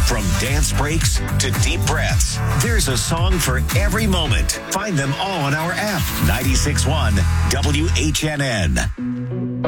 From dance breaks to deep breaths, there's a song for every moment. Find them all on our app. 96.1 WHNN.